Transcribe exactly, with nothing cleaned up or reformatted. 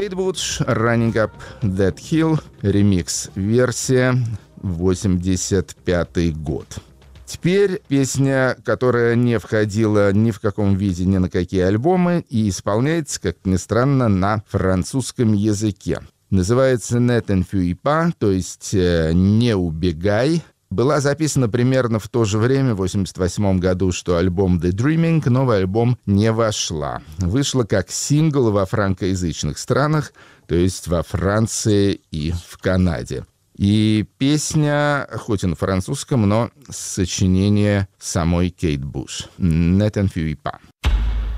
Кейт Буш, Running Up That Hill, ремикс-версия, восемьдесят пятый год. Теперь песня, которая не входила ни в каком виде ни на какие альбомы и исполняется, как ни странно, на французском языке. Называется «Ne t'enfuis pas», то есть «Не убегай». Была записана примерно в то же время, в восемьдесят восьмом году, что альбом «The Dreaming», но в альбом не вошла. Вышла как сингл во франкоязычных странах, то есть во Франции и в Канаде. И песня, хоть и на французском, но сочинение самой Кейт Буш. «Ne t'enfuis pas».